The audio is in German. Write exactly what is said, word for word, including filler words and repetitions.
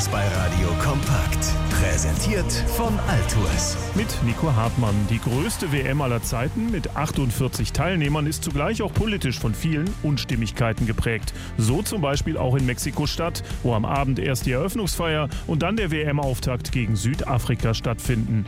Fußballradio kompakt. Präsentiert von Altours. Mit Nico Hartmann. Die größte W M aller Zeiten mit achtundvierzig Teilnehmern ist zugleich auch politisch von vielen Unstimmigkeiten geprägt. So zum Beispiel auch in Mexiko-Stadt, wo am Abend erst die Eröffnungsfeier und dann der W M-Auftakt gegen Südafrika stattfinden.